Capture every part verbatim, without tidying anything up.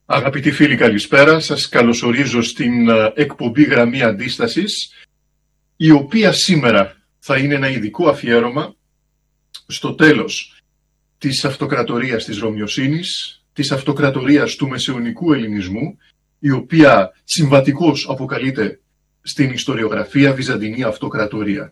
Αγαπητοί φίλοι, καλησπέρα. Σας καλωσορίζω στην εκπομπή Γραμμή Αντίστασης, η οποία σήμερα θα είναι ένα ειδικό αφιέρωμα στο τέλος της αυτοκρατορίας της Ρωμιοσύνης, της αυτοκρατορίας του μεσαιωνικού ελληνισμού, η οποία συμβατικώς αποκαλείται στην ιστοριογραφία Βυζαντινή Αυτοκρατορία.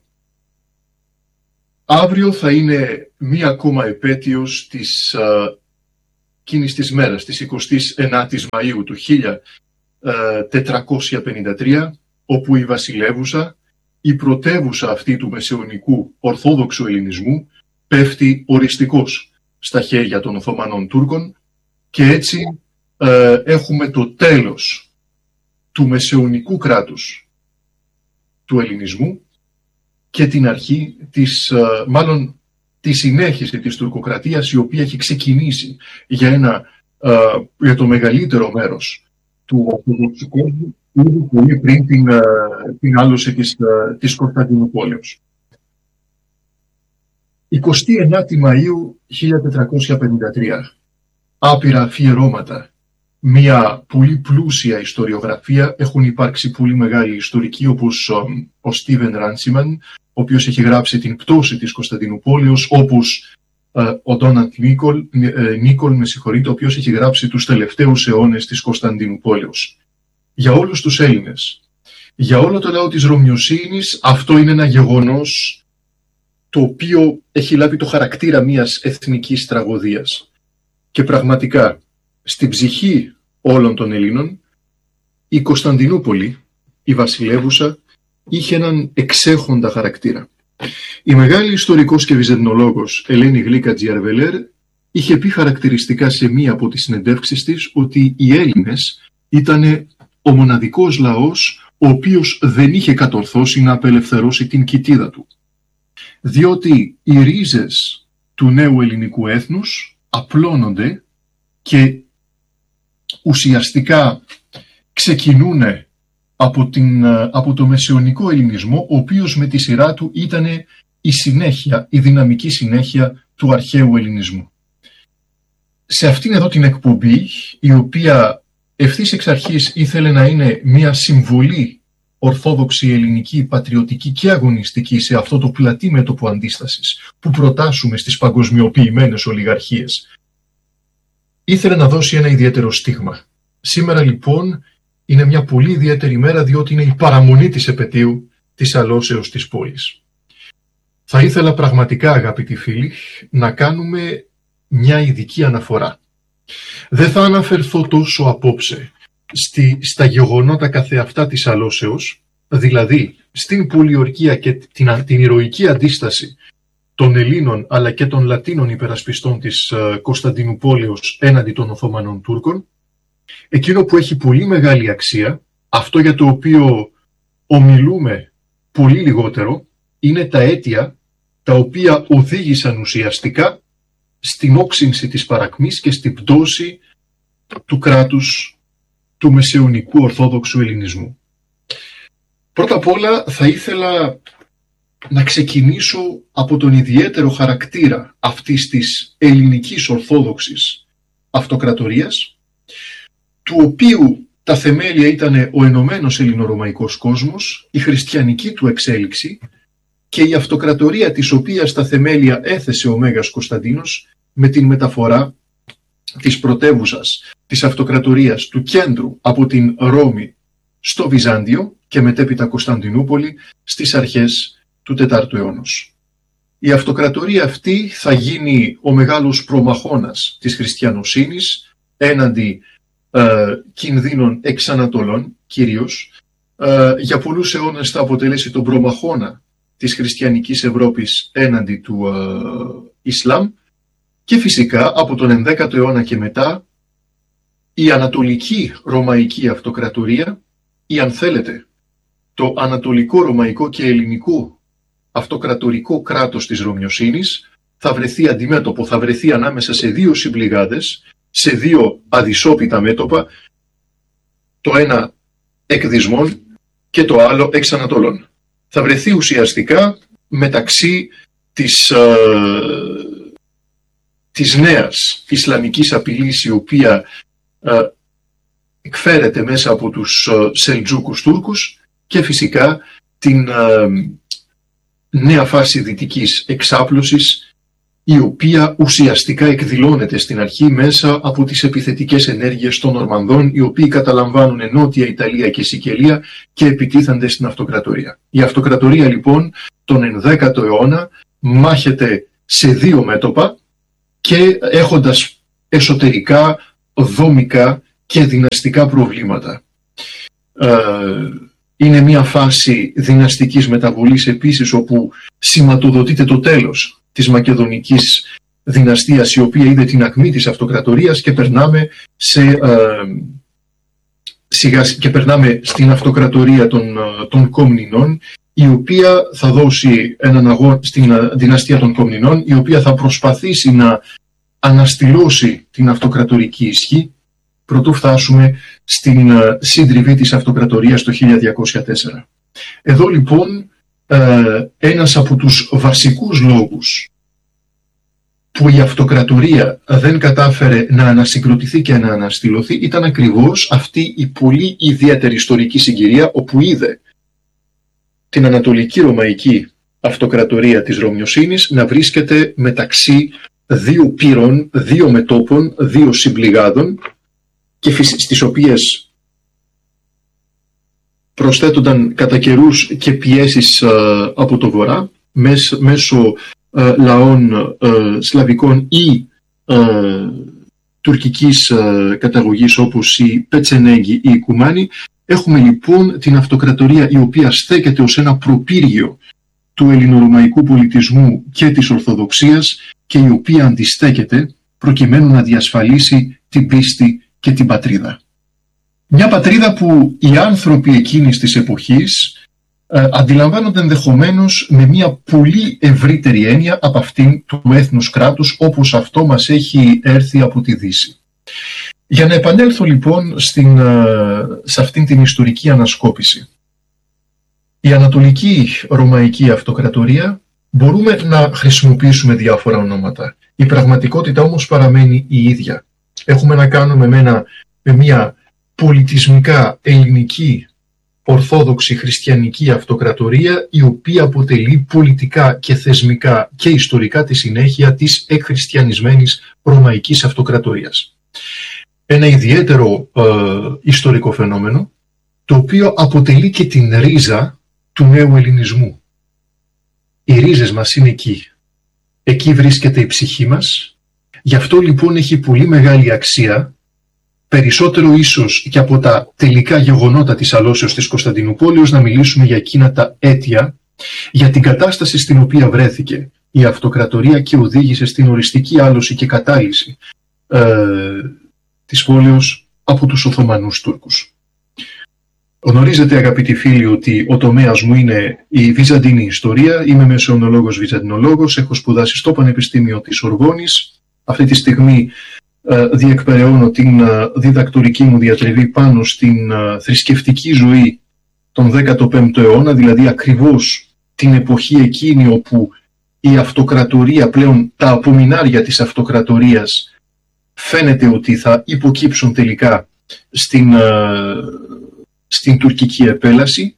Αύριο θα είναι μία ακόμα επέτειος της εκείνης της μέρας, της εικοστής ενάτης Μαΐου του χίλια τετρακόσια πενήντα τρία, όπου η βασιλεύουσα, η πρωτεύουσα αυτή του μεσαιωνικού ορθόδοξου ελληνισμού, πέφτει οριστικώς στα χέρια των Οθωμανών Τούρκων και έτσι ε, έχουμε το τέλος του μεσαιωνικού κράτους του ελληνισμού και την αρχή της, ε, μάλλον τη συνέχιση της τουρκοκρατίας, η οποία έχει ξεκινήσει για, ένα, ε, για το μεγαλύτερο μέρος του ορθόδοξου κόσμου ήδη πολύ πριν την, ε, την άλωση της, ε, της Κωνσταντινούπολεως. εικοστή ενάτη Μαΐου χίλια τετρακόσια πενήντα τρία. Άπειρα αφιερώματα, μια πολύ πλούσια ιστοριογραφία. Έχουν υπάρξει πολύ μεγάλοι ιστορικοί, όπως ο, ο Στίβεν Ράντσιμαν, ο οποίος έχει γράψει την πτώση της Κωνσταντινούπολεως, όπως ε, ο Ντόναλντ Νίκολ, ε, Νίκολ, με συγχωρείτε, ο οποίος έχει γράψει τους τελευταίους αιώνες της Κωνσταντινούπολεως. Για όλους τους Έλληνες, για όλο το λαό της Ρωμιοσύνης, αυτό είναι ένα γεγονός το οποίο έχει λάβει το χαρακτήρα μιας εθνικής τραγωδίας. Και πραγματικά, στην ψυχή όλων των Ελλήνων, η Κωνσταντινούπολη, η βασιλεύουσα, είχε έναν εξέχοντα χαρακτήρα. Η μεγάλη ιστορικός και βυζαντινολόγος Ελένη Γλίκα Τζιαρβελέρ είχε πει χαρακτηριστικά σε μία από τις συνεντεύξεις της ότι οι Έλληνες ήταν ο μοναδικός λαός ο οποίος δεν είχε κατορθώσει να απελευθερώσει την κοιτίδα του. Διότι οι ρίζες του νέου ελληνικού έθνους απλώνονται και ουσιαστικά ξεκινούν από, την, από το μεσαιωνικό ελληνισμό, ο οποίος με τη σειρά του ήταν η συνέχεια, η δυναμική συνέχεια του αρχαίου ελληνισμού. Σε αυτήν εδώ την εκπομπή, η οποία ευθύς εξ αρχής ήθελε να είναι μια συμβολή ορθόδοξη, ελληνική, πατριωτική και αγωνιστική σε αυτό το πλατή μέτωπο αντίστασης που προτάσουμε στις παγκοσμιοποιημένες ολιγαρχίες, ήθελε να δώσει ένα ιδιαίτερο στίγμα. Σήμερα λοιπόν είναι μια πολύ ιδιαίτερη μέρα, διότι είναι η παραμονή της επετείου της αλώσεως της πόλης. Θα ήθελα πραγματικά, αγαπητοί φίλοι, να κάνουμε μια ειδική αναφορά. Δεν θα αναφερθώ τόσο απόψε στη, στα γεγονότα καθεαυτά της αλώσεως, δηλαδή στην πολιορκία και την, την ηρωική αντίσταση των Ελλήνων αλλά και των Λατίνων υπερασπιστών της uh, Κωνσταντινούπολεως έναντι των Οθωμανών Τούρκων. Εκείνο που έχει πολύ μεγάλη αξία, αυτό για το οποίο ομιλούμε πολύ λιγότερο, είναι τα αίτια τα οποία οδήγησαν ουσιαστικά στην όξυνση της παρακμής και στην πτώση του κράτους του μεσαιωνικού ορθόδοξου ελληνισμού. Πρώτα απ' όλα θα ήθελα να ξεκινήσω από τον ιδιαίτερο χαρακτήρα αυτής της ελληνικής ορθόδοξης αυτοκρατορίας, του οποίου τα θεμέλια ήταν ο ενωμένος ελληνορωμαϊκός κόσμος, η χριστιανική του εξέλιξη και η αυτοκρατορία της οποίας τα θεμέλια έθεσε ο Μέγας Κωνσταντίνος με την μεταφορά της πρωτεύουσας της αυτοκρατορίας του κέντρου από την Ρώμη στο Βυζάντιο και μετέπειτα Κωνσταντινούπολη στις αρχές του τετάρτου αιώνος. Η αυτοκρατορία αυτή θα γίνει ο μεγάλος προμαχώνας της χριστιανοσύνης έναντι ε, κινδύνων εξ Ανατολών κυρίως. Ε, για πολλούς αιώνες θα αποτελέσει τον προμαχώνα της χριστιανικής Ευρώπης έναντι του ε, Ισλάμ και φυσικά από τον ενδέκατο αιώνα και μετά η Ανατολική Ρωμαϊκή Αυτοκρατορία, ή αν θέλετε το Ανατολικό Ρωμαϊκό και Ελληνικό Αυτοκρατορικό κράτος της Ρωμιοσύνης, θα βρεθεί αντιμέτωπο, θα βρεθεί ανάμεσα σε δύο συμπληγάδες, σε δύο αδυσόπιτα μέτωπα, το ένα εκ δυσμών και το άλλο εξ Ανατολών. Θα βρεθεί ουσιαστικά μεταξύ της, ε, της νέας Ισλαμικής απειλής, η οποία ε, εκφέρεται μέσα από τους Σελτζούκους Τούρκους και φυσικά την νέα φάση δυτικής εξάπλωσης, η οποία ουσιαστικά εκδηλώνεται στην αρχή μέσα από τις επιθετικές ενέργειες των Νορμανδών, οι οποίοι καταλαμβάνουν Νότια Ιταλία και Σικελία και επιτίθενται στην αυτοκρατορία. Η αυτοκρατορία λοιπόν τον ενδέκατο αιώνα μάχεται σε δύο μέτωπα και έχοντας εσωτερικά, δομικά και δυναστικά προβλήματα. Είναι μια φάση δυναστικής μεταβολής επίσης, όπου σηματοδοτείται το τέλος της Μακεδονικής δυναστείας, η οποία είδε την ακμή της αυτοκρατορίας, και περνάμε, σε, ε, σιγά, και περνάμε στην αυτοκρατορία των, των Κομνηνών, η οποία θα δώσει έναν αγώνα στην δυναστεία των Κομνηνών, η οποία θα προσπαθήσει να αναστηλώσει την αυτοκρατορική ισχύ, προτού φτάσουμε στην σύντριβη της αυτοκρατορίας το χίλια διακόσια τέσσερα. Εδώ λοιπόν ε, ένας από τους βασικούς λόγους που η αυτοκρατορία δεν κατάφερε να ανασυγκροτηθεί και να αναστηλωθεί ήταν ακριβώς αυτή η πολύ ιδιαίτερη ιστορική συγκυρία, όπου είδε την Ανατολική Ρωμαϊκή Αυτοκρατορία της Ρωμιοσύνης να βρίσκεται μεταξύ δύο πύρων, δύο μετώπων, δύο συμπληγάδων, και στις οποίες προσθέτονταν κατά καιρούς και πιέσεις ε, από το βορρά μέσω, μέσω ε, λαών ε, σλαβικών ή ε, τουρκικής ε, καταγωγής, όπως οι Πετσενέγγοι ή οι Κουμάνοι. Έχουμε λοιπόν την αυτοκρατορία, η οποία στέκεται ως ένα προπύργιο του ελληνορωμαϊκού πολιτισμού και της Ορθοδοξίας, και η οποία αντιστέκεται προκειμένου να διασφαλίσει την πίστη και την πατρίδα. Μια πατρίδα που οι άνθρωποι εκείνης της εποχής ε, αντιλαμβάνονται ενδεχομένως με μια πολύ ευρύτερη έννοια από αυτήν του έθνους κράτους, όπως αυτό μας έχει έρθει από τη Δύση. Για να επανέλθω λοιπόν στην, ε, σε αυτήν την ιστορική ανασκόπηση. Η Ανατολική Ρωμαϊκή Αυτοκρατορία μπορούμε να χρησιμοποιήσουμε διάφορα ονόματα. Η πραγματικότητα όμως παραμένει η ίδια. Έχουμε να κάνουμε με, ένα, με μια πολιτισμικά ελληνική, ορθόδοξη, χριστιανική αυτοκρατορία, η οποία αποτελεί πολιτικά και θεσμικά και ιστορικά τη συνέχεια της εκχριστιανισμένης Ρωμαϊκής Αυτοκρατορίας. Ένα ιδιαίτερο ε, ιστορικό φαινόμενο, το οποίο αποτελεί και την ρίζα του νέου ελληνισμού. Οι ρίζες μας είναι εκεί. Εκεί βρίσκεται η ψυχή μας. Γι' αυτό λοιπόν έχει πολύ μεγάλη αξία, περισσότερο ίσως και από τα τελικά γεγονότα της αλώσεως της Κωνσταντινούπολης, να μιλήσουμε για εκείνα τα αίτια, για την κατάσταση στην οποία βρέθηκε η αυτοκρατορία και οδήγησε στην οριστική άλωση και κατάλυση ε, της πόλεως από τους Οθωμανούς Τούρκους. Γνωρίζετε, αγαπητοί φίλοι, ότι ο τομέας μου είναι η Βυζαντινή ιστορία. Είμαι μεσαιωνολόγος βυζαντινολόγος, έχω σπουδάσει στο Πανεπιστήμιο της Ορβόνης. Αυτή τη στιγμή ε, διεκπεραιώνω την ε, διδακτορική μου διατριβή πάνω στην ε, θρησκευτική ζωή τον δέκατο πέμπτο αιώνα, δηλαδή ακριβώς την εποχή εκείνη όπου η αυτοκρατορία, πλέον τα απομεινάρια της αυτοκρατορίας, φαίνεται ότι θα υποκύψουν τελικά στην, ε, στην τουρκική επέλαση.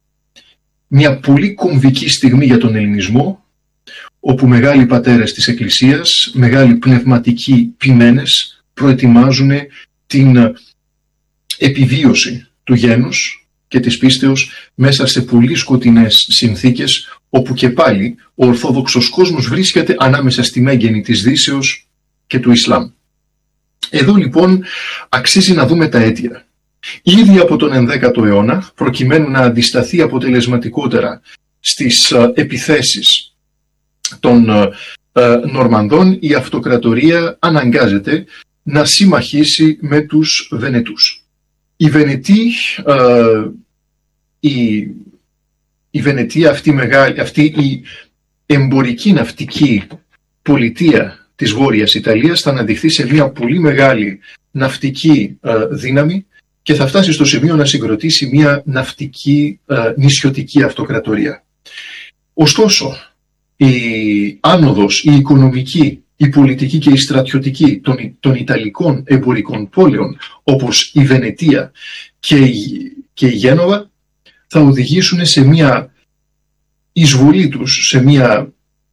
Μια πολύ κομβική στιγμή για τον ελληνισμό, όπου μεγάλοι πατέρες της Εκκλησίας, μεγάλοι πνευματικοί ποιμένες, προετοιμάζουν την επιβίωση του γένους και της πίστεως μέσα σε πολύ σκοτεινές συνθήκες, όπου και πάλι ο Ορθόδοξος κόσμος βρίσκεται ανάμεσα στη μέγενη της Δύσεως και του Ισλάμ. Εδώ λοιπόν αξίζει να δούμε τα αίτια. Ήδη από τον ενδέκατο αιώνα, προκειμένου να αντισταθεί αποτελεσματικότερα στις επιθέσεις των ε, Νορμανδών, η αυτοκρατορία αναγκάζεται να συμμαχίσει με τους Βενετούς. Οι Βενετοί, ε, η, η Βενετία, αυτή, μεγάλη, αυτή η εμπορική ναυτική πολιτεία της Βόρειας Ιταλίας, θα αναδειχθεί σε μια πολύ μεγάλη ναυτική ε, δύναμη και θα φτάσει στο σημείο να συγκροτήσει μια ναυτική ε, νησιωτική αυτοκρατορία. Ωστόσο, η άνοδος, η οικονομική, η η πολιτική και η στρατιωτική των, των Ιταλικών εμπορικών πόλεων, όπως η Βενετία και η, και η Γένοβα, θα οδηγήσουν σε μια εισβολή τους, σε μια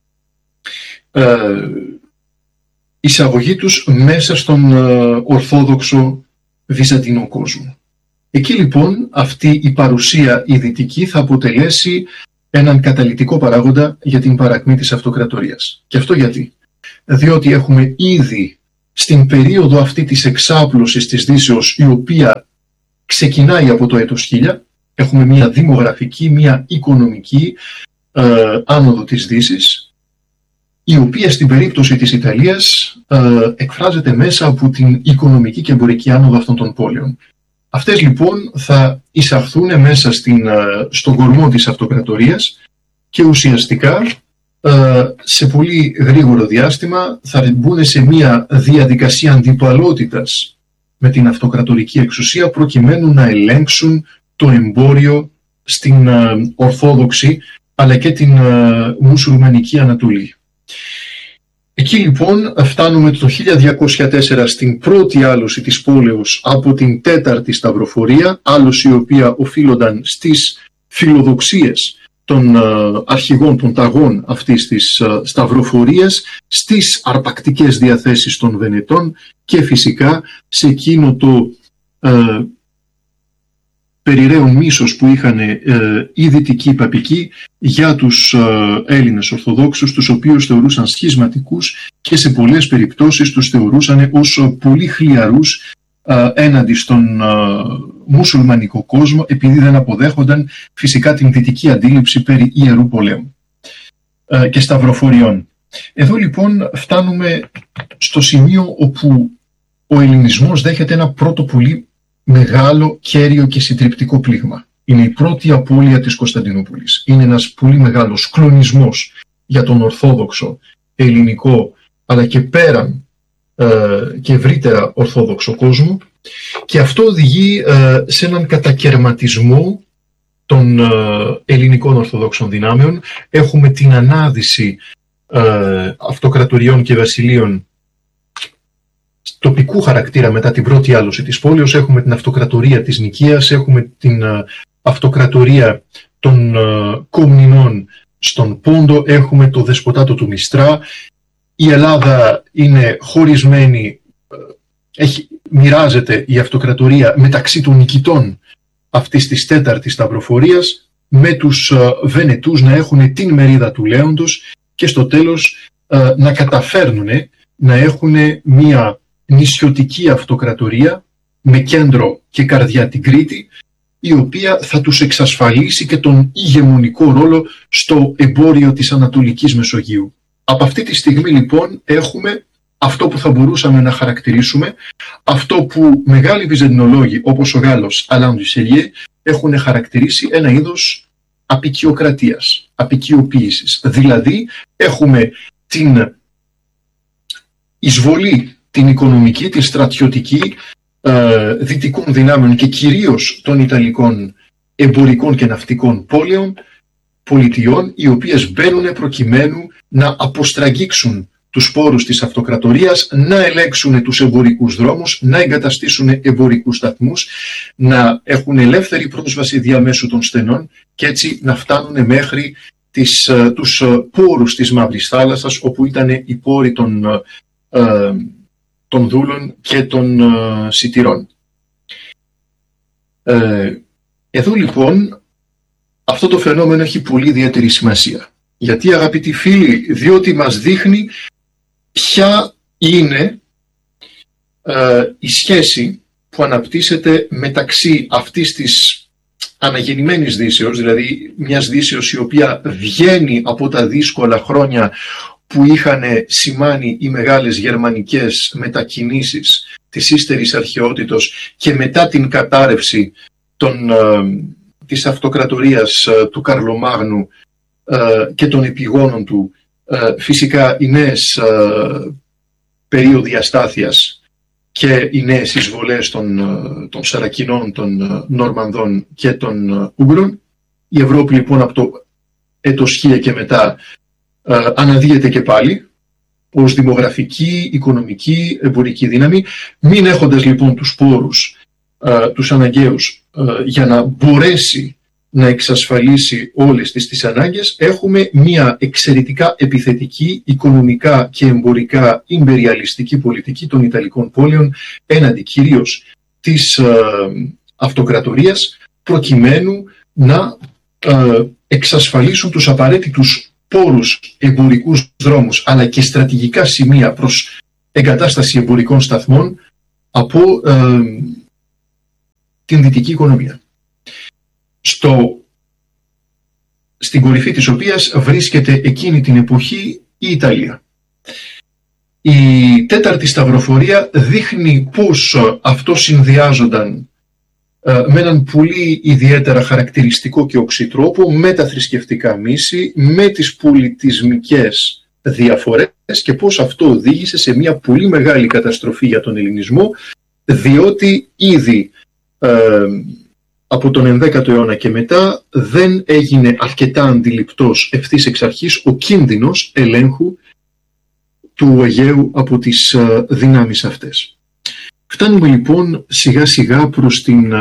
ε, εισαγωγή τους μέσα στον ε, ορθόδοξο βυζαντινό κόσμο. Εκεί λοιπόν αυτή η παρουσία η δυτική θα αποτελέσει έναν καταλυτικό παράγοντα για την παρακμή της αυτοκρατορίας. Και αυτό γιατί? Διότι έχουμε ήδη στην περίοδο αυτή της εξάπλωσης της Δύσεως, η οποία ξεκινάει από το έτος χίλια, έχουμε μια δημογραφική, μια οικονομική ε, άνοδο της Δύσης, η οποία στην περίπτωση της Ιταλίας ε, εκφράζεται μέσα από την οικονομική και εμπορική άνοδο αυτών των πόλεων. Αυτές λοιπόν θα εισαχθούν μέσα στην, στον κορμό της αυτοκρατορίας και ουσιαστικά σε πολύ γρήγορο διάστημα θα μπουν σε μια διαδικασία αντιπαλότητας με την αυτοκρατορική εξουσία προκειμένου να ελέγξουν το εμπόριο στην Ορθόδοξη αλλά και την Μουσουλμανική Ανατολή. Εκεί λοιπόν φτάνουμε το χίλια διακόσια τέσσερα στην πρώτη άλωση της πόλεως από την τέταρτη σταυροφορία, άλωση η οποία οφείλονταν στις φιλοδοξίες των uh, αρχηγών των ταγών αυτής της uh, σταυροφορίας, στις αρπακτικές διαθέσεις των Βενετών και φυσικά σε εκείνο το uh, περιραίων μίσος που είχαν ε, οι δυτικοί παπικοί για τους ε, Έλληνες Ορθοδόξους, τους οποίους θεωρούσαν σχισματικούς και σε πολλές περιπτώσεις τους θεωρούσαν ως πολύ χλιαρούς ε, έναντι στον ε, μουσουλμανικό κόσμο, επειδή δεν αποδέχονταν φυσικά την δυτική αντίληψη περί ιερού πολέμου ε, και σταυροφοριών. Εδώ λοιπόν φτάνουμε στο σημείο όπου ο ελληνισμός δέχεται ένα πρώτο πολύ μεγάλο, κέριο και συντριπτικό πλήγμα. Είναι η πρώτη απώλεια της Κωνσταντινούπολης. Είναι ένας πολύ μεγάλος κλονισμός για τον Ορθόδοξο ελληνικό, αλλά και πέραν ε, και ευρύτερα Ορθόδοξο κόσμο, και αυτό οδηγεί ε, σε έναν κατακερματισμό των ε, ελληνικών Ορθοδόξων δυνάμεων. Έχουμε την ανάδυση ε, αυτοκρατοριών και βασιλείων τοπικού χαρακτήρα μετά την πρώτη άλωση της πόλεως. Έχουμε την αυτοκρατορία της Νικαίας, έχουμε την uh, αυτοκρατορία των uh, Κομνηνών στον Πόντο, έχουμε το δεσποτάτο του Μιστρά. Η Ελλάδα είναι χωρισμένη, έχει, μοιράζεται η αυτοκρατορία μεταξύ των νικητών αυτής της τέταρτης σταυροφορίας, με τους uh, Βενετούς να έχουν την μερίδα του Λέοντος και στο τέλος uh, να καταφέρνουν να έχουν μία νησιωτική αυτοκρατορία με κέντρο και καρδιά την Κρήτη, η οποία θα τους εξασφαλίσει και τον ηγεμονικό ρόλο στο εμπόριο της Ανατολικής Μεσογείου. Από αυτή τη στιγμή λοιπόν έχουμε αυτό που θα μπορούσαμε να χαρακτηρίσουμε, αυτό που μεγάλοι βυζαντινολόγοι όπως ο Γάλλος Αλάν του Σελιέ έχουν χαρακτηρίσει ένα είδος απικιοκρατίας, απικιοποίησης. Δηλαδή έχουμε την εισβολή, την οικονομική, την στρατιωτική ε, δυτικών δυνάμεων και κυρίως των Ιταλικών εμπορικών και ναυτικών πόλεων, πολιτιών, οι οποίες μπαίνουν προκειμένου να αποστραγγίξουν τους πόρους της αυτοκρατορίας, να ελέγξουν τους εμπορικούς δρόμους, να εγκαταστήσουν εμπορικούς σταθμούς, να έχουν ελεύθερη πρόσβαση διαμέσου των στενών και έτσι να φτάνουν μέχρι τις, τους πόρους της Μαύρης Θάλασσας, όπου ήταν οι πόροι των ε, των δούλων και των uh, σιτηρών. Ε, εδώ λοιπόν αυτό το φαινόμενο έχει πολύ ιδιαίτερη σημασία. Γιατί, αγαπητοί φίλοι, διότι μας δείχνει ποια είναι ε, η σχέση που αναπτύσσεται μεταξύ αυτής της αναγεννημένης Δύσεως, δηλαδή μιας Δύσεως η οποία βγαίνει από τα δύσκολα χρόνια που είχαν σημάνει οι μεγάλες γερμανικές μετακινήσεις της ύστερης αρχαιότητος και μετά την κατάρρευση των, ε, της αυτοκρατορίας ε, του Καρλομάγνου ε, και των επιγόνων του, ε, φυσικά οι νέες ε, περίοδοι αστάθειας και οι νέες εισβολές των, ε, των Σαρακινών, των ε, Νορμανδών και των ε, Ούγγρων. Η Ευρώπη λοιπόν από το έτος χίλια και μετά Uh, αναδύεται και πάλι ως δημογραφική, οικονομική, εμπορική δύναμη, μην έχοντας λοιπόν τους πόρους, ε, τους αναγκαίους ε, για να μπορέσει να εξασφαλίσει όλες τις, τις ανάγκες, έχουμε μια εξαιρετικά επιθετική, οικονομικά και εμπορικά ιμπεριαλιστική πολιτική των Ιταλικών πόλεων έναντι κυρίως της ε, αυτοκρατορίας, προκειμένου να ε, εξασφαλίσουν τους απαραίτητους πόρους, εμπορικούς δρόμους, αλλά και στρατηγικά σημεία προς εγκατάσταση εμπορικών σταθμών από ε, την δυτική οικονομία. Στο, στην κορυφή της οποίας βρίσκεται εκείνη την εποχή η Ιταλία. Η τέταρτη σταυροφορία δείχνει πώς αυτό συνδυάζονταν με έναν πολύ ιδιαίτερα χαρακτηριστικό και οξύ τρόπο με τα θρησκευτικά μίση, με τις πολιτισμικές διαφορές και πώς αυτό οδήγησε σε μια πολύ μεγάλη καταστροφή για τον ελληνισμό, διότι ήδη ε, από τον ενδέκατο αιώνα και μετά δεν έγινε αρκετά αντιληπτός ευθύς εξ αρχής ο κίνδυνος ελέγχου του Αιγαίου από τις ε, δυνάμεις αυτές. Φτάνουμε λοιπόν σιγά σιγά προς, την,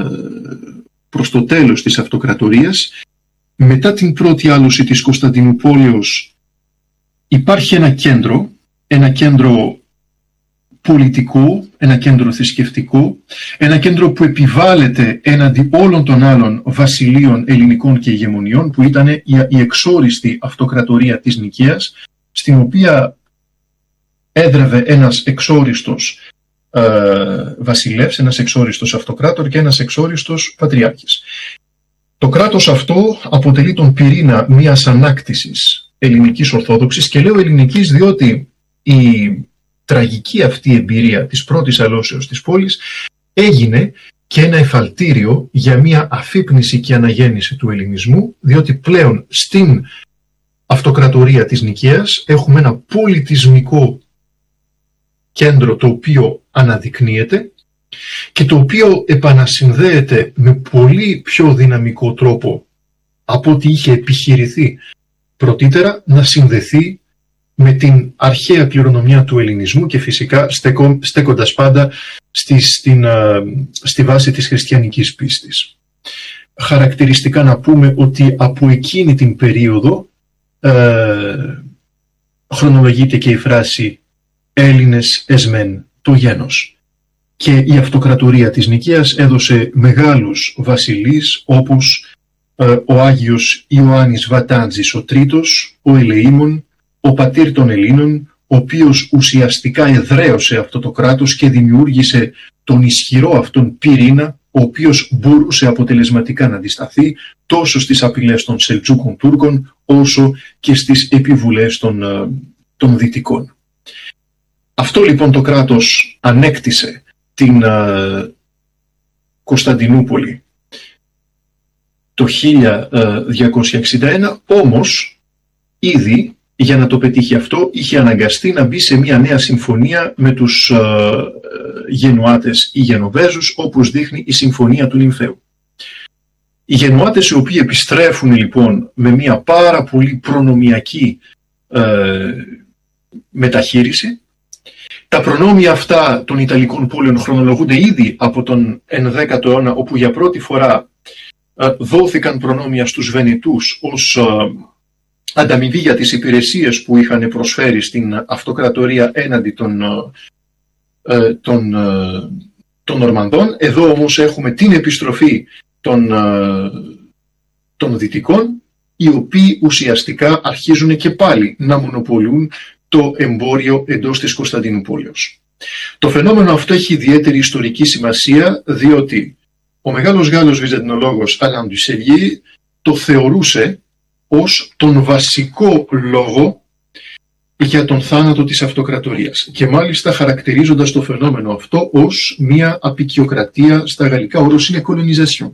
προς το τέλος της αυτοκρατορίας. Μετά την πρώτη άλωση της Κωνσταντινούπολεως υπάρχει ένα κέντρο, ένα κέντρο πολιτικό, ένα κέντρο θρησκευτικό, ένα κέντρο που επιβάλλεται έναντι όλων των άλλων βασιλείων ελληνικών και ηγεμονιών, που ήταν η εξόριστη αυτοκρατορία της Νικαίας, στην οποία έδρευε ένας εξόριστος Ε, βασιλεύς, ένας εξόριστος αυτοκράτορ και ένας εξόριστος πατριάρχης. Το κράτος αυτό αποτελεί τον πυρήνα μιας ανάκτησης ελληνικής ορθόδοξης, και λέω ελληνικής διότι η τραγική αυτή εμπειρία της πρώτης αλώσεως της πόλης έγινε και ένα εφαλτήριο για μια αφύπνιση και αναγέννηση του ελληνισμού, διότι πλέον στην αυτοκρατορία της Νικαίας έχουμε ένα πολιτισμικό κέντρο το οποίο αναδεικνύεται και το οποίο επανασυνδέεται με πολύ πιο δυναμικό τρόπο από ό,τι είχε επιχειρηθεί πρωτήτερα να συνδεθεί με την αρχαία κληρονομιά του ελληνισμού και φυσικά στέκο, στέκοντας πάντα στη, στην, στη βάση της χριστιανικής πίστης. Χαρακτηριστικά να πούμε ότι από εκείνη την περίοδο ε, χρονολογείται και η φράση «Έλληνες εσμέν το γένος». Και η αυτοκρατορία της Νικαίας έδωσε μεγάλους βασιλείς όπως ε, ο Άγιος Ιωάννης Βατάντζης ο Τρίτος, ο Ελεήμων, ο πατήρ των Ελλήνων, ο οποίος ουσιαστικά εδραίωσε αυτό το κράτος και δημιούργησε τον ισχυρό αυτόν πυρήνα, ο οποίος μπορούσε αποτελεσματικά να αντισταθεί τόσο στις απειλές των Σελτζούκων Τούρκων όσο και στις επιβουλές των, των Δυτικών. Αυτό λοιπόν το κράτος ανέκτησε την uh, Κωνσταντινούπολη το χίλια διακόσια εξήντα ένα, όμως ήδη για να το πετύχει αυτό είχε αναγκαστεί να μπει σε μια νέα συμφωνία με τους uh, Γενουάτες ή Γενοβέζους, όπως δείχνει η συμφωνία του Νυμφαίου. Οι Γενουάτες, οι οποίοι επιστρέφουν λοιπόν με μια πάρα πολύ προνομιακή uh, μεταχείριση. Τα προνόμια αυτά των Ιταλικών πόλεων χρονολογούνται ήδη από τον ενδέκατο αιώνα, όπου για πρώτη φορά ε, δόθηκαν προνόμια στους Βενετούς ως ε, ανταμοιβή για τις υπηρεσίες που είχαν προσφέρει στην αυτοκρατορία έναντι των, ε, των, ε, των Νορμανδών. Εδώ όμως έχουμε την επιστροφή των, ε, των Δυτικών, οι οποίοι ουσιαστικά αρχίζουν και πάλι να μονοπολούν το εμπόριο εντός της Κωνσταντινούπολεως. Το φαινόμενο αυτό έχει ιδιαίτερη ιστορική σημασία, διότι ο μεγάλος Γάλλος βυζαντινολόγος Alain Dusselier το θεωρούσε ως τον βασικό λόγο για τον θάνατο της αυτοκρατορίας, και μάλιστα χαρακτηρίζοντας το φαινόμενο αυτό ως μια αποικιοκρατία, στα γαλλικά όρος είναι colonisation.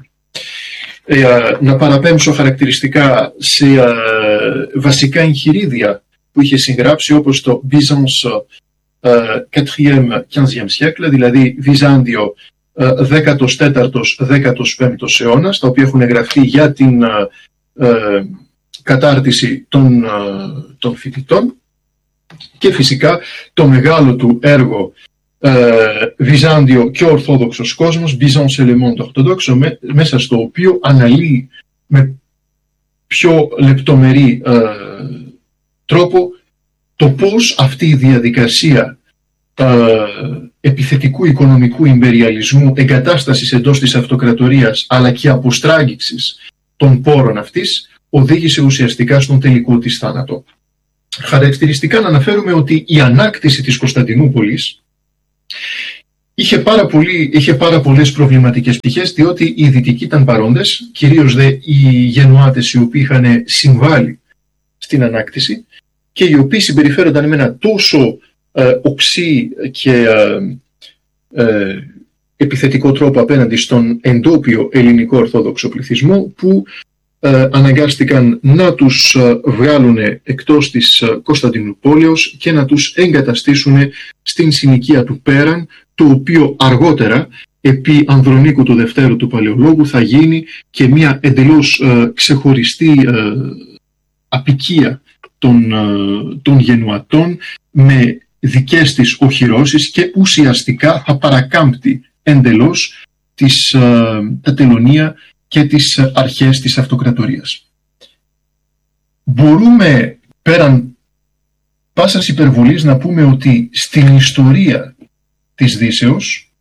Ε, να παραπέμψω χαρακτηριστικά σε ε, βασικά εγχειρίδια που είχε συγγράψει, όπως το Byzance quatrième quinzième siècle, δηλαδή Βυζάντιο δέκατος τέταρτος δέκατος πέμπτος αιώνας, τα οποία έχουν γραφτεί για την ε, κατάρτιση των, των φοιτητών, και φυσικά το μεγάλο του έργο ε, Βυζάντιο και Ορθόδοξος κόσμος, Byzance et le monde orthodoxe, μέσα στο οποίο αναλύει με πιο λεπτομερή ε, τρόπο το πώς αυτή η διαδικασία ε, επιθετικού οικονομικού ιμπεριαλισμού, εγκατάστασης εντός της αυτοκρατορίας αλλά και αποστράγγιξης των πόρων αυτής οδήγησε ουσιαστικά στον τελικό της θάνατο. Χαρακτηριστικά να αναφέρουμε ότι η ανάκτηση της Κωνσταντινούπολης είχε πάρα, πολύ, είχε πάρα πολλές προβληματικές πτυχές, διότι οι Δυτικοί ήταν παρόντες, κυρίως δε οι Γενουάτες οι οποίοι είχαν συμβάλει στην ανάκτηση και οι οποίοι συμπεριφέρονταν με ένα τόσο ε, οξύ και ε, ε, επιθετικό τρόπο απέναντι στον εντόπιο ελληνικό ορθόδοξο πληθυσμό που ε, αναγκάστηκαν να τους ε, βγάλουν εκτός της ε, Κωνσταντινούπολεως και να τους εγκαταστήσουν στην συνοικία του Πέραν, το οποίο αργότερα επί Ανδρονίκου του Δευτέρου του Παλαιολόγου θα γίνει και μια εντελώς ε, ξεχωριστή ε, απικία των, ε, των Γενουατών με δικές της οχυρώσεις και ουσιαστικά θα παρακάμπτει εντελώς τις, ε, τα τελωνία και τις αρχές της αυτοκρατορίας. Μπορούμε πέραν πάσας υπερβολής να πούμε ότι στην ιστορία της Δύσεως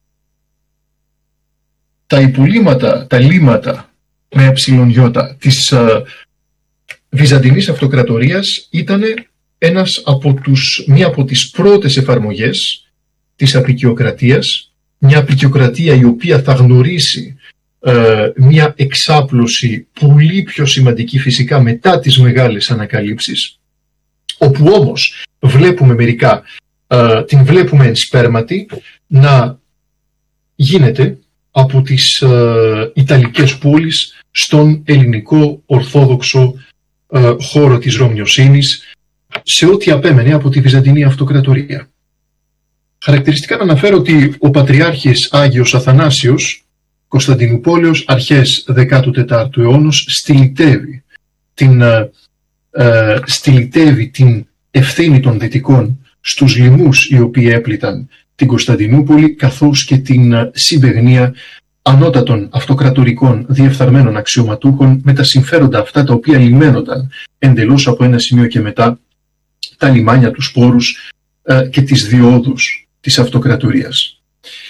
τα υπολείμματα, τα λίμματα με εψιλονιώτα της uh, Βυζαντινής Αυτοκρατορίας ήταν ένας από τους, μία από τις πρώτες εφαρμογές της αποικιοκρατίας, μια αποικιοκρατία η οποία θα γνωρίσει uh, μια εξάπλωση πολύ πιο σημαντική φυσικά μετά τις μεγάλες ανακαλύψεις, όπου όμως βλέπουμε μερικά, uh, την βλέπουμε εν σπέρματι να γίνεται από τις uh, Ιταλικές πόλεις στον ελληνικό ορθόδοξο uh, χώρο της Ρωμιοσύνης, σε ό,τι απέμενε από τη Βυζαντινή Αυτοκρατορία. Χαρακτηριστικά να αναφέρω ότι ο Πατριάρχης Άγιος Αθανάσιος Κωνσταντινουπόλεως αρχές δέκατου τέταρτου αιώνος στυλιτεύει την, uh, uh, στυλιτεύει την ευθύνη των Δυτικών στους λοιμούς οι οποίοι έπληταν την Κωνσταντινούπολη, καθώς και την συμπαιγνία ανώτατων αυτοκρατορικών διεφθαρμένων αξιωματούχων με τα συμφέροντα αυτά τα οποία λιμένονταν εντελώς από ένα σημείο και μετά τα λιμάνια, τους πόρους ε, και τις διόδους της αυτοκρατορίας.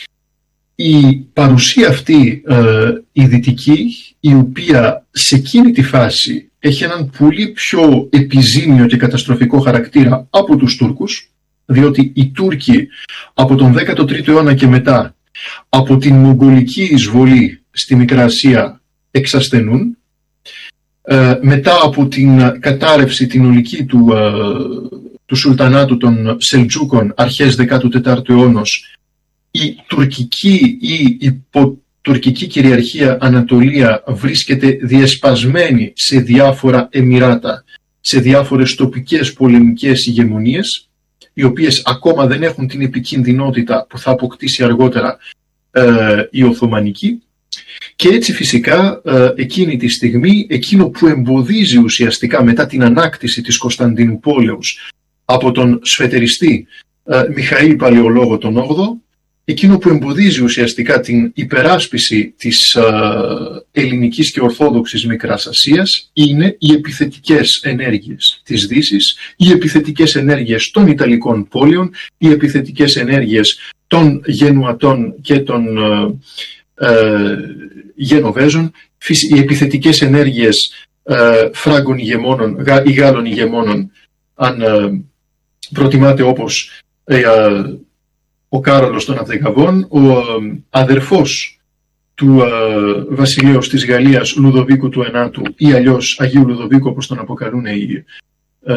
Η παρουσία αυτή ε, η δυτική, η οποία σε εκείνη τη φάση έχει έναν πολύ πιο επιζήμιο και καταστροφικό χαρακτήρα από τους Τούρκους, διότι οι Τούρκοι από τον δέκατο τρίτο αιώνα και μετά από την μογγολική εισβολή στη Μικρά Ασία εξασθενούν, ε, μετά από την κατάρρευση την ολική του, ε, του Σουλτανάτου των Σελτζούκων αρχές δέκατου τέταρτου αιώνος, η τουρκική ή υποτουρκική κυριαρχία Ανατολία βρίσκεται διεσπασμένη σε διάφορα εμιράτα, σε διάφορες τοπικές πολεμικές ηγεμονίες, οι οποίες ακόμα δεν έχουν την επικινδυνότητα που θα αποκτήσει αργότερα ε, η Οθωμανική. Και έτσι φυσικά ε, εκείνη τη στιγμή, εκείνο που εμποδίζει ουσιαστικά μετά την ανάκτηση της Κωνσταντινουπόλεως από τον σφετεριστή ε, Μιχαήλ Παλαιολόγο τον όγδοο, εκείνο που εμποδίζει ουσιαστικά την υπεράσπιση της ε, ελληνικής και ορθόδοξης Μικράς Ασίας είναι οι επιθετικές ενέργειες της Δύσης, οι επιθετικές ενέργειες των Ιταλικών πόλεων, οι επιθετικές ενέργειες των Γενουατών και των ε, ε, Γενοβέζων, οι επιθετικές ενέργειες ε, Φράγκων ηγεμόνων ή Γάλλων ηγεμόνων, αν ε, προτιμάτε, όπως ε, ο Κάρολος των Αβδεγαβών, ο ε, αδερφός του ε, βασιλέως της Γαλλίας Λουδοβίκου του Ενάτου, ή αλλιώς Αγίου Λουδοβίκου όπως τον αποκαλούν οι, ε,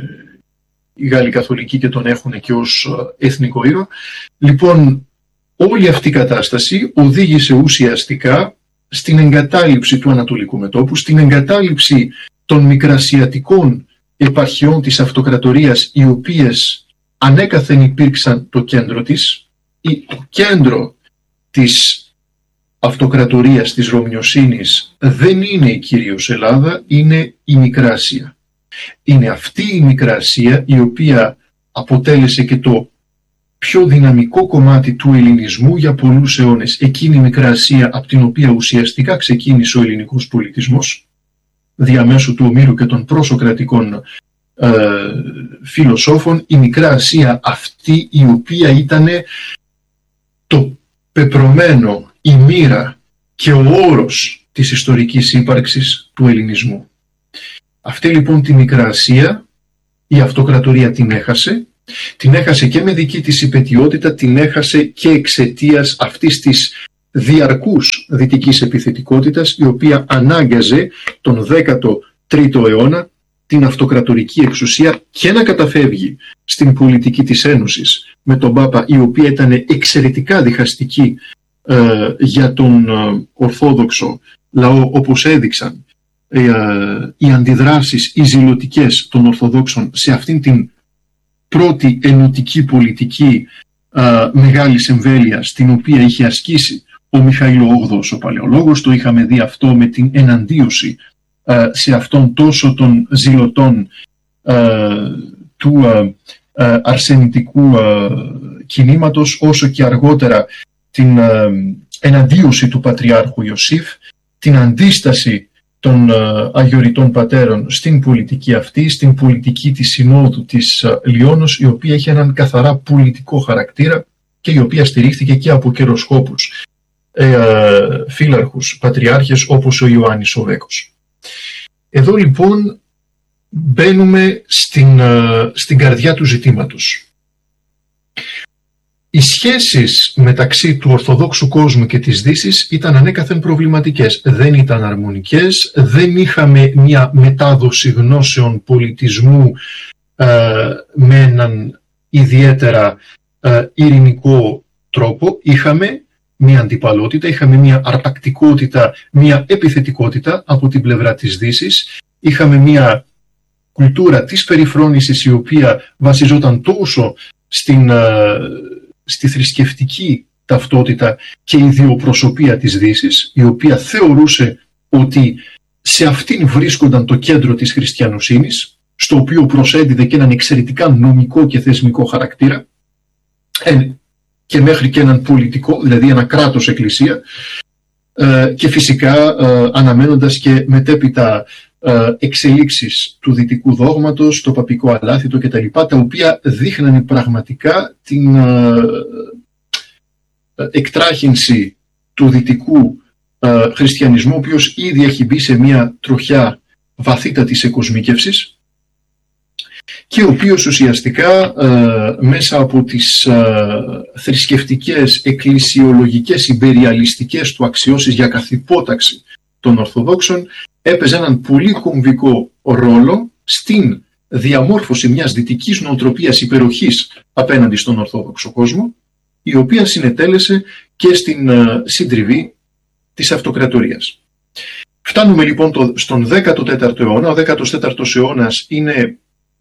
οι Γάλλοι Καθολικοί και τον έχουν και ως ε, εθνικό ήρωα. Λοιπόν, όλη αυτή η κατάσταση οδήγησε ουσιαστικά στην εγκατάλειψη του Ανατολικού μετώπου, στην εγκατάλειψη των μικρασιατικών επαρχιών της αυτοκρατορίας, οι οποίες ανέκαθεν υπήρξαν το κέντρο της, ή το κέντρο της αυτοκρατορίας της Ρωμιοσύνης δεν είναι η κυρίως Ελλάδα, είναι η Μικρά Ασία. Είναι αυτή η Μικρά Ασία η οποία αποτέλεσε και το πιο δυναμικό κομμάτι του ελληνισμού για πολλούς αιώνες. Εκείνη η Μικρά Ασία από την οποία ουσιαστικά ξεκίνησε ο ελληνικός πολιτισμός, διαμέσου του Ομήρου και των προσοκρατικών ε, φιλοσόφων, η Μικρά Ασία αυτή η οποία ήταν το πεπρωμένο, η μοίρα και ο όρος της ιστορικής ύπαρξης του ελληνισμού. Αυτή λοιπόν τη Μικρά Ασία η αυτοκρατορία την έχασε. Την έχασε και με δική της υπαιτιότητα, την έχασε και εξαιτίας αυτής της διαρκούς δυτικής επιθετικότητας, η οποία ανάγκαζε τον δέκατο τρίτο αιώνα την αυτοκρατορική εξουσία και να καταφεύγει στην πολιτική της Ένωσης με τον Πάπα, η οποία ήταν εξαιρετικά διχαστική ε, για τον ε, Ορθόδοξο λαό, όπως έδειξαν ε, ε, οι αντιδράσεις, οι ζηλωτικές των Ορθοδόξων σε αυτήν την πρώτη ενωτική πολιτική α, μεγάλης εμβέλειας, την οποία είχε ασκήσει ο Μιχαήλ ο Όγδοος ο Παλαιολόγος. Το είχαμε δει αυτό με την εναντίωση α, σε αυτόν τόσο των ζηλωτών α, του α, α, αρσενητικού α, κινήματος, όσο και αργότερα την α, εναντίωση του Πατριάρχου Ιωσήφ, την αντίσταση των uh, αγιοριτών πατέρων στην πολιτική αυτή, στην πολιτική της Συνόδου της uh, Λιώνος, η οποία είχε έναν καθαρά πολιτικό χαρακτήρα και η οποία στηρίχθηκε και από καιροσκόπους uh, φύλαρχους πατριάρχες όπως ο Ιωάννης ο Βέκος. Εδώ λοιπόν μπαίνουμε στην, uh, στην καρδιά του ζητήματος. Οι σχέσεις μεταξύ του Ορθοδόξου κόσμου και της Δύσης ήταν ανέκαθεν προβληματικές. Δεν ήταν αρμονικές, δεν είχαμε μια μετάδοση γνώσεων πολιτισμού ε, με έναν ιδιαίτερα ε, ειρηνικό τρόπο. Είχαμε μια αντιπαλότητα, είχαμε μια αρπακτικότητα, μια επιθετικότητα από την πλευρά της Δύσης. Είχαμε μια κουλτούρα της περιφρόνησης, η οποία βασιζόταν τόσο στην... Ε, στη θρησκευτική ταυτότητα και ιδιοπροσωπία της Δύσης, η οποία θεωρούσε ότι σε αυτήν βρίσκονταν το κέντρο της χριστιανοσύνης, στο οποίο προσέδιδε και έναν εξαιρετικά νομικό και θεσμικό χαρακτήρα και μέχρι και έναν πολιτικό, δηλαδή ένα κράτος εκκλησία, και φυσικά αναμένοντας και μετέπειτα εξελίξεις του δυτικού δόγματος, το παπικό αλάθητο κτλ., τα οποία δείχνανε πραγματικά την εκτράχυνση του δυτικού χριστιανισμού, ο οποίος ήδη έχει μπει σε μια τροχιά βαθύτατης εκοσμίκευσης και ο οποίος ουσιαστικά μέσα από τις θρησκευτικές, εκκλησιολογικές, ιμπεριαλιστικές του αξιώσεις για καθυπόταξη των Ορθοδόξων έπαιζε έναν πολύ κομβικό ρόλο στην διαμόρφωση μιας δυτικής νοοτροπίας υπεροχής απέναντι στον Ορθόδοξο κόσμο, η οποία συνετέλεσε και στην uh, συντριβή της αυτοκρατορίας. Φτάνουμε λοιπόν το, στον δέκατο τέταρτο αιώνα. Ο δέκατος τέταρτος αιώνας είναι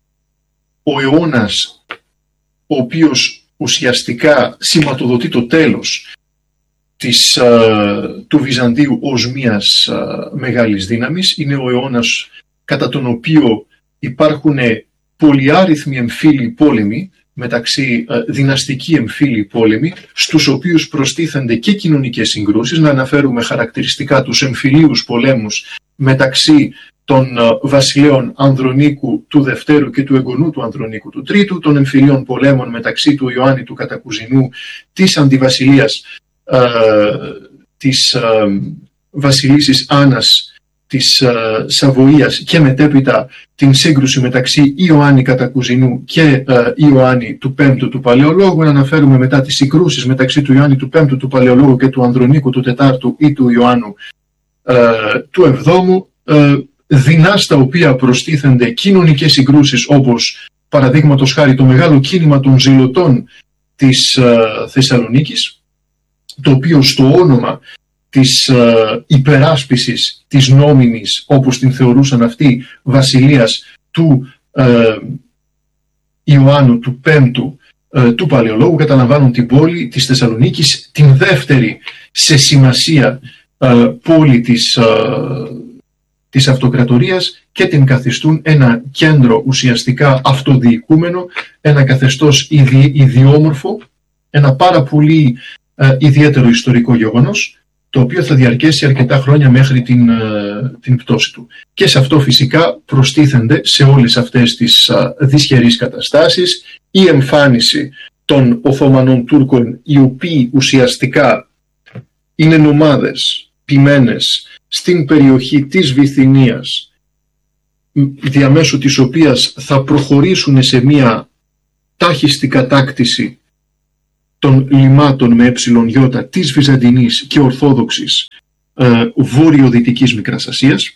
ο αιώνας ο οποίος ουσιαστικά σηματοδοτεί το τέλος της, uh, του Βυζαντίου ως μιας uh, μεγάλης δύναμης. Είναι ο αιώνας κατά τον οποίο υπάρχουν πολυάριθμοι εμφύλοι πόλεμοι, μεταξύ uh, δυναστικοί εμφύλοι πόλεμοι, στους οποίους προστίθενται και κοινωνικές συγκρούσεις. Να αναφέρουμε χαρακτηριστικά τους εμφυλίους πολέμους μεταξύ των uh, βασιλέων Ανδρονίκου του Δευτέρου και του εγγονού του Ανδρονίκου του Τρίτου, των εμφυλίων πολέμων μεταξύ του Ιωάννη του Κατακουζινού, της αντιβασιλείας Uh, της uh, βασιλίσης Άννας της uh, Σαβοίας και μετέπειτα την σύγκρουση μεταξύ Ιωάννη Κατακουζινού και uh, Ιωάννη του Πέμπτου του Παλαιολόγου. Να αναφέρουμε μετά τις συγκρούσεις μεταξύ του Ιωάννη του Πέμπτου του Παλαιολόγου και του Ανδρονίκου του Τετάρτου ή του Ιωάννου uh, του Εβδόμου, uh, δεινά στα οποία προστίθενται κοινωνικές συγκρούσεις, όπως παραδείγματος χάρη το μεγάλο κίνημα των ζηλωτών της uh, Θεσσαλονίκης, το οποίο στο όνομα της ε, υπεράσπισης της νόμιμης, όπως την θεωρούσαν αυτοί, βασιλείας του ε, Ιωάννου του Πέμπτου ε, του Παλαιολόγου, καταλαμβάνουν την πόλη της Θεσσαλονίκης, την δεύτερη σε σημασία ε, πόλη της, ε, της αυτοκρατορίας και την καθιστούν ένα κέντρο ουσιαστικά αυτοδιοικούμενο, ένα καθεστώς ιδι, ιδιόμορφο, ένα πάρα πολύ ε, ιδιαίτερο ιστορικό γεγονός, το οποίο θα διαρκέσει αρκετά χρόνια μέχρι την, ε, την πτώση του. Και σε αυτό φυσικά προστίθενται σε όλες αυτές τις ε, δυσχερείς καταστάσεις η εμφάνιση των Οθωμανών Τούρκων, οι οποίοι ουσιαστικά είναι νομάδες ποιμένες στην περιοχή της Βυθινίας, διαμέσου της οποίας θα προχωρήσουν σε μια τάχιστη κατάκτηση των λιμάτων με εψιλον της Βυζαντινής και Ορθόδοξης ε, βόρειο-δυτικής Μικράς Ασίας,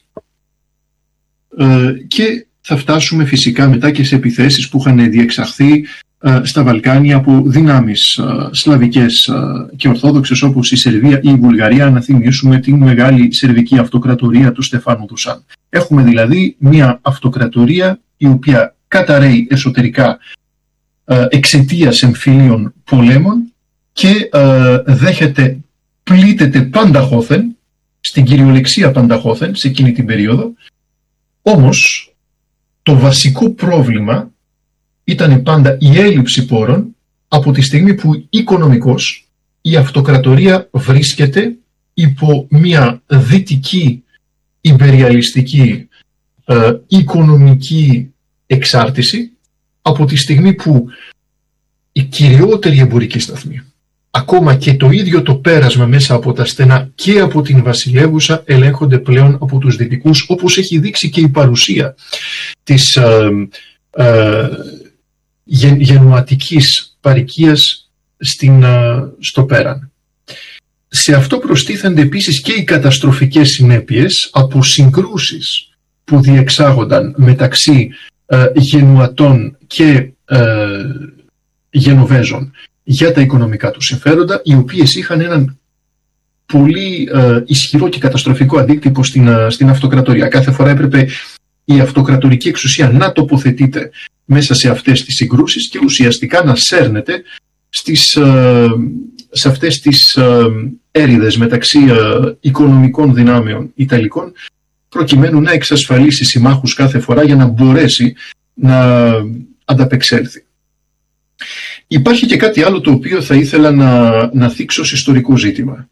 ε, και θα φτάσουμε φυσικά μετά και σε επιθέσεις που είχαν διεξαχθεί ε, στα Βαλκάνια από δυνάμεις ε, σλαβικές ε, και ορθόδοξες, όπως η Σερβία ή η Βουλγαρία, να θυμίσουμε την μεγάλη σερβική αυτοκρατορία του Στεφάνου Δουσάν. Έχουμε δηλαδή μια αυτοκρατορία η οποία καταρρέει εσωτερικά εξαιτίας εμφυλίων πολέμων και ε, δέχεται, πλήττεται πανταχώθεν, στην κυριολεξία πανταχώθεν σε εκείνη την περίοδο. Όμως το βασικό πρόβλημα ήταν πάντα η έλλειψη πόρων, από τη στιγμή που οικονομικώς η αυτοκρατορία βρίσκεται υπό μια δυτική ιμπεριαλιστική ε, οικονομική εξάρτηση, από τη στιγμή που οι κυριότεροι εμπορικοί σταθμοί, ακόμα και το ίδιο το πέρασμα μέσα από τα στενά και από την βασιλεύουσα, ελέγχονται πλέον από τους δυτικούς, όπως έχει δείξει και η παρουσία της ε, ε, γεν, γενουατικής παροικίας στην, ε, στο πέραν. Σε αυτό προστίθενται επίσης και οι καταστροφικές συνέπειες από συγκρούσεις που διεξάγονταν μεταξύ ε, Γενουατών και ε, Γενοβέζων για τα οικονομικά του συμφέροντα, οι οποίες είχαν έναν πολύ ε, ισχυρό και καταστροφικό αντίκτυπο στην, ε, στην αυτοκρατορία. Κάθε φορά έπρεπε η αυτοκρατορική εξουσία να τοποθετείται μέσα σε αυτές τις συγκρούσεις και ουσιαστικά να σέρνεται στις, ε, σε αυτές τις ε, έρηδες μεταξύ ε, οικονομικών δυνάμεων Ιταλικών, προκειμένου να εξασφαλίσει συμμάχους κάθε φορά για να μπορέσει να ανταπεξέλθει. Υπάρχει και κάτι άλλο το οποίο θα ήθελα να, να θίξω ως ιστορικό ζήτημα.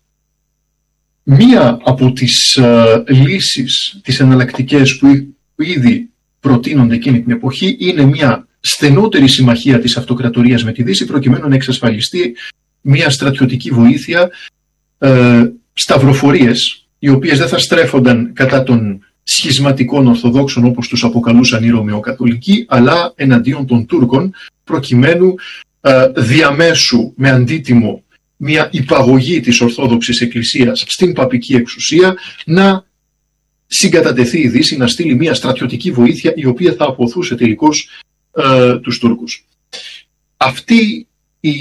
Μία από τις uh, λύσεις, τις εναλλακτικές που, που ήδη προτείνονται εκείνη την εποχή, είναι μια στενότερη συμμαχία της αυτοκρατορίας με τη Δύση, προκειμένου να εξασφαλιστεί μια στρατιωτική βοήθεια, uh, σταυροφορίες, οι οποίες δεν θα στρέφονταν κατά των σχισματικών Ορθοδόξων, όπως τους αποκαλούσαν οι Ρωμαιοκαθολικοί, αλλά εναντίον των Τούρκων, προκειμένου ε, διαμέσου με αντίτιμο μια υπαγωγή της Ορθόδοξης Εκκλησίας στην παπική εξουσία, να συγκατατεθεί η Δύση, να στείλει μια στρατιωτική βοήθεια η οποία θα αποθούσε τελικώς ε, τους Τούρκους. Αυτή η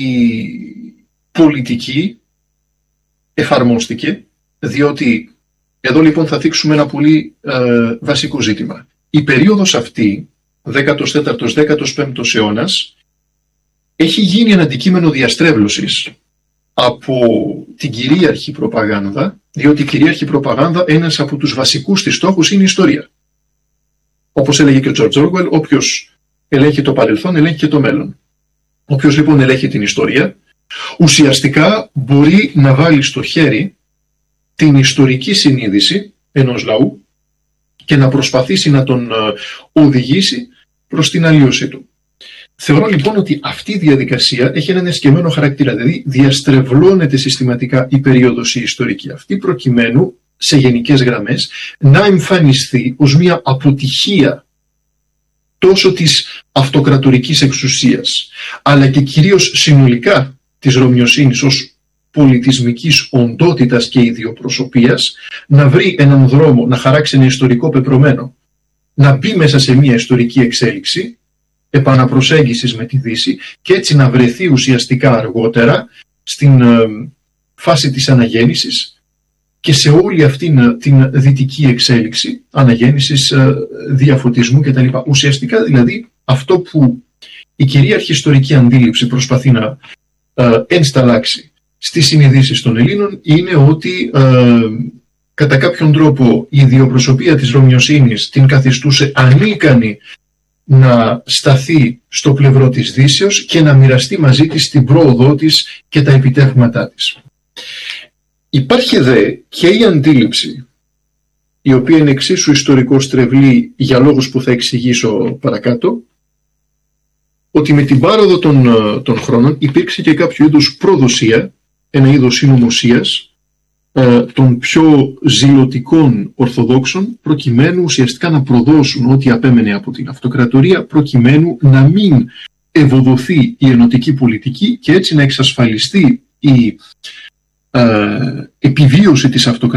πολιτική εφαρμόστηκε, διότι εδώ λοιπόν θα θίξουμε ένα πολύ ε, βασικό ζήτημα. Η περίοδος αυτή, δέκατος τέταρτος με δέκατος πέμπτος αιώνας, έχει γίνει ένα αντικείμενο διαστρέβλωσης από την κυρίαρχη προπαγάνδα, διότι η κυρίαρχη προπαγάνδα, ένας από τους βασικούς της στόχους, είναι η ιστορία. Όπως έλεγε και ο Τζορτζ Όργουελ, όποιος ελέγχει το παρελθόν, ελέγχει και το μέλλον. Όποιος λοιπόν ελέγχει την ιστορία, ουσιαστικά μπορεί να βάλει στο χέρι την ιστορική συνείδηση ενός λαού και να προσπαθήσει να τον οδηγήσει προς την αλλίωσή του. Θεωρώ λοιπόν ότι αυτή η διαδικασία έχει έναν εσκεμμένο χαρακτήρα, δηλαδή διαστρεβλώνεται συστηματικά η περίοδος η ιστορική αυτή, προκειμένου σε γενικές γραμμές να εμφανιστεί ως μια αποτυχία τόσο της αυτοκρατορικής εξουσίας, αλλά και κυρίως συνολικά της Ρωμιοσύνης ως πολιτισμικής οντότητας και ιδιοπροσωπίας, να βρει έναν δρόμο, να χαράξει ένα ιστορικό πεπρωμένο, να μπει μέσα σε μια ιστορική εξέλιξη επαναπροσέγγισης με τη Δύση και έτσι να βρεθεί ουσιαστικά αργότερα στην ε, φάση της αναγέννησης και σε όλη αυτήν την δυτική εξέλιξη αναγέννησης, ε, διαφωτισμού κτλ. Ουσιαστικά δηλαδή αυτό που η κυρίαρχη ιστορική αντίληψη προσπαθεί να ε, ενσταλλάξει στις συνειδήσεις των Ελλήνων είναι ότι ε, κατά κάποιον τρόπο η ιδιοπροσωπία της Ρωμιοσύνης την καθιστούσε ανίκανη να σταθεί στο πλευρό της Δύσεως και να μοιραστεί μαζί της την πρόοδό της και τα επιτεύγματά της. Υπάρχει δε και η αντίληψη, η οποία είναι εξίσου ιστορικός τρευλή για λόγους που θα εξηγήσω παρακάτω, ότι με την πάροδο των, των χρόνων υπήρξε και κάποιο είδους προδοσία, ένα είδος συνωμοσίας ε, των πιο ζηλωτικών Ορθοδόξων, προκειμένου ουσιαστικά να προδώσουν ό,τι απέμενε από την αυτοκρατορία, προκειμένου να μην ευοδοθεί η ενωτική πολιτική και έτσι να εξασφαλιστεί η ε, επιβίωση της αυτοκρατορίας